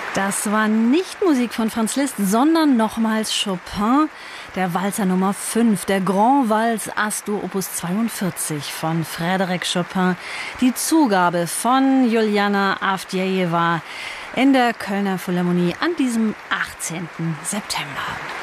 Das war nicht Musik von Franz Liszt, sondern nochmals Chopin, der Walzer Nummer 5, der Grand Valse As-Dur Opus 42 von Frédéric Chopin. Die Zugabe von Juliana Avdjejewa in der Kölner Philharmonie an diesem 18. September.